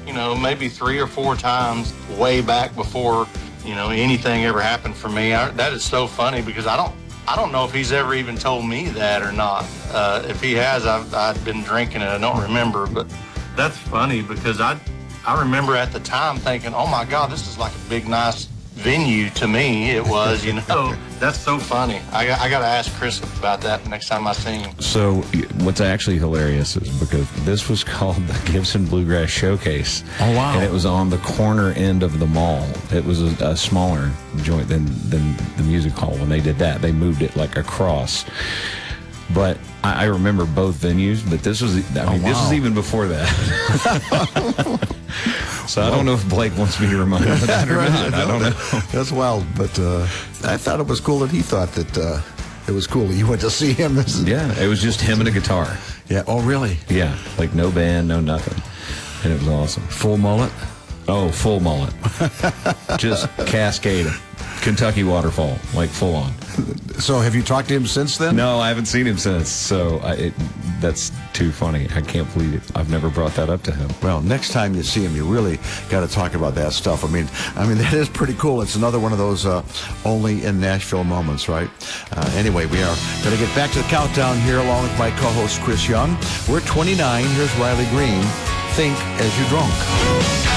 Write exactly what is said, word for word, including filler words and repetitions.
you know, maybe three or four times way back before, you know, anything ever happened for me. I, that is so funny because I don't, I don't know if he's ever even told me that or not. Uh, if he has, I've, I've been drinking and I don't remember, but that's funny because I, I remember at the time thinking, oh my God, this is like a big, nice venue to me. It was, you know. That's so funny. I, I got to ask Chris about that next time I see him. So what's actually hilarious is because this was called the Gibson Bluegrass Showcase. Oh, wow. And it was on the corner end of the mall. It was a, a smaller joint than, than the music hall. When they did that, they moved it like across. But I, I remember both venues, but this was, I mean, oh, wow. this is even before that. So I don't know if Blake wants me to remind him of that or Right, not. I don't know. That's wild, but uh, I thought it was cool that he thought that uh, it was cool that you went to see him. This is, Yeah, it was just him and a guitar. yeah. Oh, really? Yeah, like no band, no nothing. And it was awesome. Full mullet? Oh, full mullet. Just cascade. Kentucky waterfall, like full on. So have you talked to him since then? No, I haven't seen him since. So I, it, that's too funny. I can't believe it. I've never brought that up to him. Well, next time you see him, you really got to talk about that stuff. I mean, I mean that is pretty cool. It's another one of those uh, only in Nashville moments, right? Uh, anyway, we are going to get back to the countdown here, along with my co-host Chris Young. We're twenty-nine. Here's Riley Green. Think as you drunk.